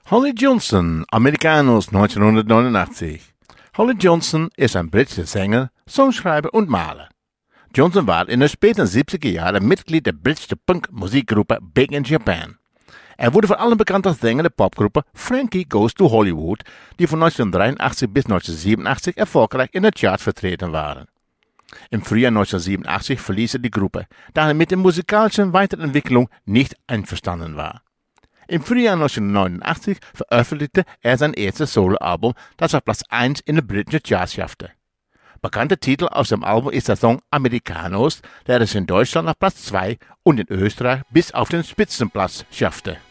Holly Johnson, Amerikanos 1989. Holly Johnson ist ein britischer Sänger, Songschreiber und Maler. Johnson war in den späten 70er Jahren Mitglied der britischen Punk-Musikgruppe Big in Japan. Er wurde vor allem bekannt als Sänger der Popgruppe Frankie Goes to Hollywood, die von 1983 bis 1987 erfolgreich in den Charts vertreten waren. Im Frühjahr 1987 verließ er die Gruppe, da er mit der musikalischen Weiterentwicklung nicht einverstanden war. Im Frühjahr 1989 veröffentlichte er sein erstes Soloalbum, das auf Platz 1 in den britischen Charts schaffte. Bekannter Titel aus dem Album ist der Song Amerikanos, der es in Deutschland auf Platz 2 und in Österreich bis auf den Spitzenplatz schaffte.